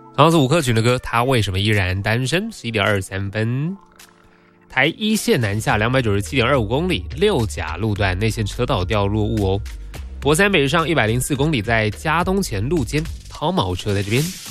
同样是吴克群的歌，他为什么依然单身？11:23分。台一线南下297.25公里，六甲路段内线车道掉落物哦。国三北上104公里，在嘉东前路肩抛锚车在这边。